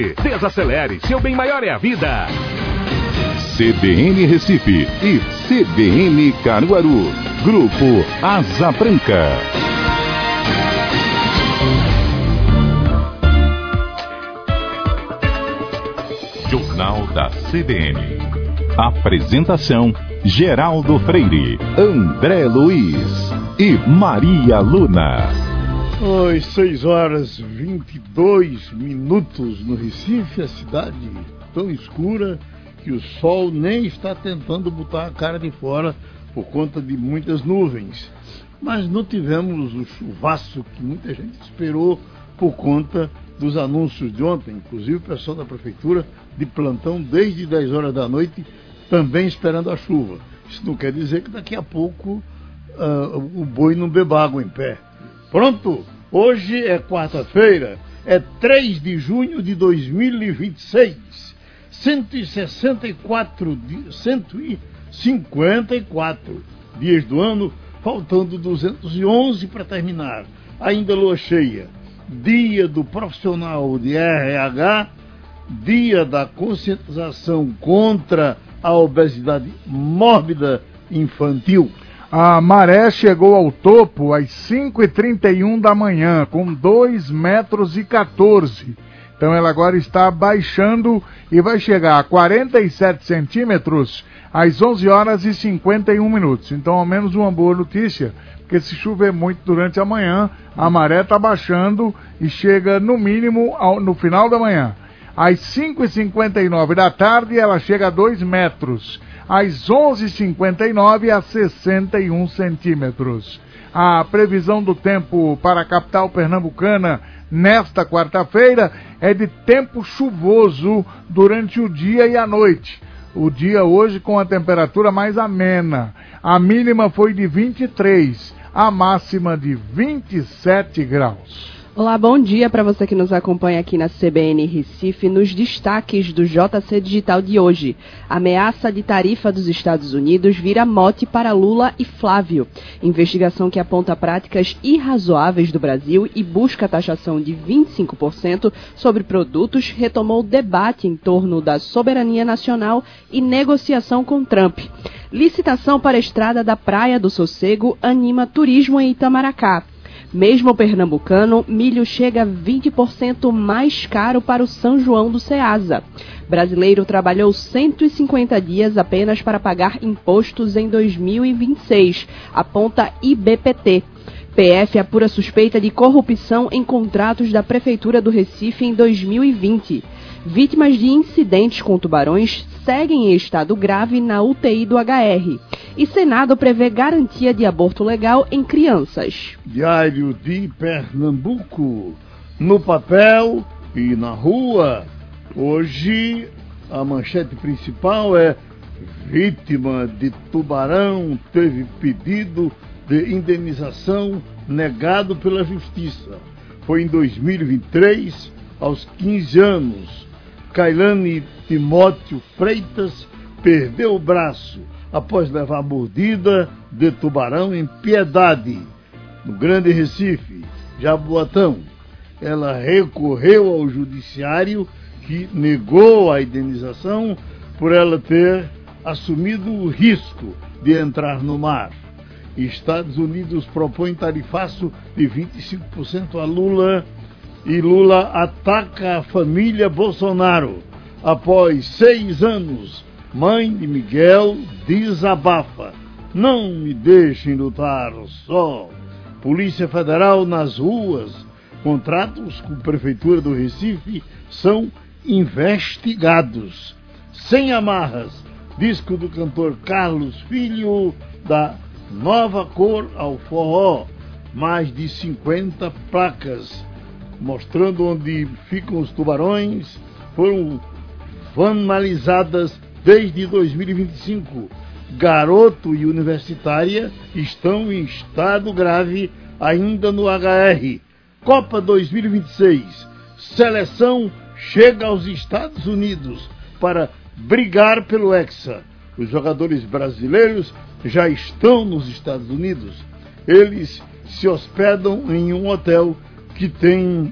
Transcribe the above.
Desacelere, seu bem maior é a vida. CBN Recife e CBN Caruaru. Grupo Asa Branca. Jornal da CBN. Apresentação: Geraldo Freire, André Luiz e Maria Luna. Oi, 6h22 no Recife, a cidade tão escura que o sol nem está tentando botar a cara de fora por conta de muitas nuvens. Mas não tivemos o chuvaço que muita gente esperou por conta dos anúncios de ontem. Inclusive o pessoal da prefeitura de plantão desde 10 horas da noite também esperando a chuva. Isso não quer dizer que daqui a pouco o boi não beba água em pé. Pronto, hoje é quarta-feira, é 3 de junho de 2026, 154 dias do ano, faltando 211 para terminar. Ainda lua cheia, dia do profissional de RH, dia da conscientização contra a obesidade mórbida infantil. A maré chegou ao topo às 5h31 da manhã, com 2,14 metros. Então ela agora está baixando e vai chegar a 47 centímetros às 11h51. Então, ao menos uma boa notícia, porque se chover muito durante a manhã, a maré está baixando e chega no mínimo no final da manhã. Às 5h59 da tarde ela chega a 2 metros. Às 11h59 a 61 centímetros. A previsão do tempo para a capital pernambucana nesta quarta-feira é de tempo chuvoso durante o dia e a noite. O dia hoje com a temperatura mais amena. A mínima foi de 23, a máxima de 27 graus. Olá, bom dia para você que nos acompanha aqui na CBN Recife. Nos destaques do JC Digital de hoje: ameaça de tarifa dos Estados Unidos vira mote para Lula e Flávio. Investigação que aponta práticas irrazoáveis do Brasil e busca a taxação de 25% sobre produtos retomou debate em torno da soberania nacional e negociação com Trump. Licitação para a estrada da Praia do Sossego anima turismo em Itamaracá. Mesmo pernambucano, milho chega a 20% mais caro para o São João do Ceasa. Brasileiro trabalhou 150 dias apenas para pagar impostos em 2026, aponta IBPT. PF apura suspeita de corrupção em contratos da Prefeitura do Recife em 2020. Vítimas de incidentes com tubarões seguem em estado grave na UTI do HR. E Senado prevê garantia de aborto legal em crianças. Diário de Pernambuco, no papel e na rua. Hoje a manchete principal é: vítima de tubarão teve pedido de indenização negado pela Justiça. Foi em 2023, aos 15 anos. Kailane Timóteo Freitas perdeu o braço após levar mordida de tubarão em Piedade, no Grande Recife, Jaboatão. Ela recorreu ao judiciário, que negou a indenização por ela ter assumido o risco de entrar no mar. Estados Unidos propõe tarifaço de 25% a Lula, e Lula ataca a família Bolsonaro. Após 6 anos, mãe de Miguel desabafa: não me deixem lutar só. Polícia Federal nas ruas. Contratos com a Prefeitura do Recife são investigados. Sem amarras. Disco do cantor Carlos Filho dá nova cor ao forró. Mais de 50 placas mostrando onde ficam os tubarões foram vandalizadas desde 2025. Garoto e universitária estão em estado grave ainda no HR. Copa 2026. Seleção chega aos Estados Unidos para brigar pelo Hexa. Os jogadores brasileiros já estão nos Estados Unidos. Eles se hospedam em um hotel que tem